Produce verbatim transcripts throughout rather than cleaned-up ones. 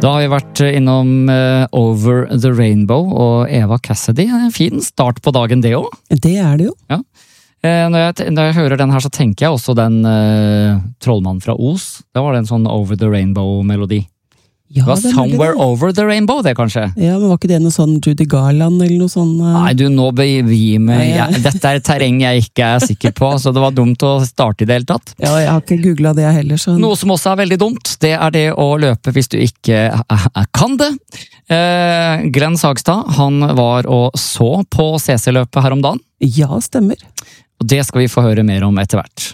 Da har vi vært innom uh, Over the Rainbow og Eva Cassidy. En fin start på dagen det også. Det er det jo. Ja. Uh, når, jeg, når jeg hører den her, så tenker jeg også den uh, Trollmannen fra Os. Da var det en sånn Over the Rainbow-melodi. Ja, det var det Somewhere det. Over the Rainbow, det kanskje? Ja, men var ikke det noe sånn Judy Garland eller noe sånn? Uh... Nei, du, nå begir meg. Ja, ja. Jeg, dette er et terreng jeg ikke er sikker på, så det var dumt å starte i det hele tatt. Ja, jeg har ikke googlet det heller, så... Noe som også er veldig dumt, det er det å løpe hvis du ikke kan det. Eh, Glenn Sagstad, han var og så på C C-løpet her om dagen. Ja, stemmer. Og det skal vi få høre mer om etter hvert.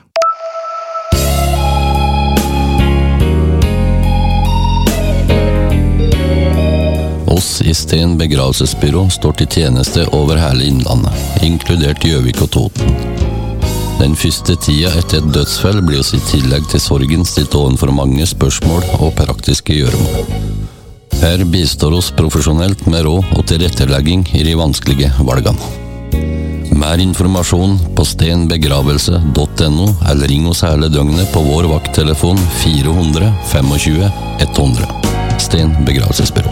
Oss i Sten begravelsesbyrå står til tjeneste over hele innlandet, inkludert Gjøvik og Toten. Den første tida etter et dødsfall blir oss i tillegg til sorgen stilt ovenfor mange spørsmål og praktiske gjøremål. Her bistår oss profesjonelt med råd og tilrettelegging i de vanskelige valgene. Mer informasjon på stenbegravelse punktum no eller ring oss hele døgnet på vår vakttelefon fire hundre tjuefem ett hundre. Sten begravelsesbyrå.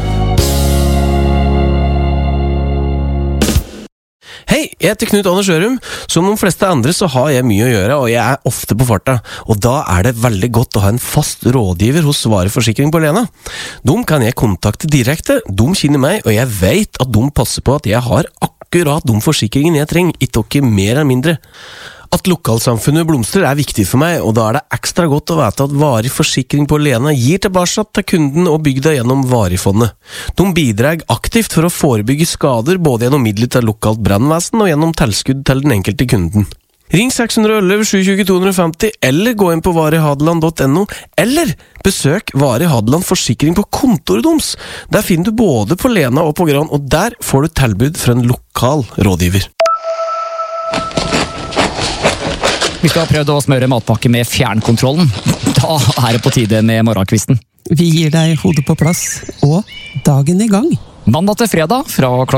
Hei, jeg heter Knut Anders Ørum. Som de fleste andre så har jeg mye å gjøre, og jeg er ofte på farta. Og da er det veldig godt å ha en fast rådgiver hos Svare Forsikring på Lena. De kan jeg kontakte direkte, de kjenner meg, og jeg vet at de passer på at jeg har akkurat de forsikringen jeg trenger, ikke mer eller mindre. At lokalsamfunnet blomstrer er viktig for meg, og da er det ekstra godt å vite at Varig Forsikring på Lena gir tilbake til kunden og bygda gjennom Varifondet. De bidrar aktivt for å forebygge skader både gjennom midler til lokalt brannvesen og gjennom tilskudd til den enkelte kunden. Ring seks ett ett, sju to to, to fem zero eller gå inn på varihadeland punktum no eller besøk Vari Hadeland Forsikring på kontoret deres. Der finner du både på Lena og på Gran, og der får du tilbud fra en lokal rådgiver. Hvis du har prøvd å smøre matpakke med fjernkontrollen, da er det på tide med morgenkvisten. Vi gir deg hodet på plass, og dagen i gang. Mandag til fredag fra klokka